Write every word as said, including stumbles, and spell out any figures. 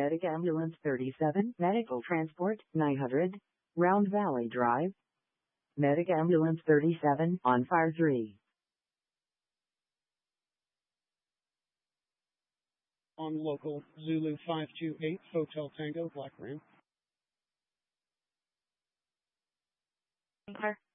Medic Ambulance thirty-seven, Medical Transport nine hundred, Round Valley Drive. Medic Ambulance thirty-seven, on fire three. On local, Zulu five two eight, Hotel Tango, Black Ram. Okay.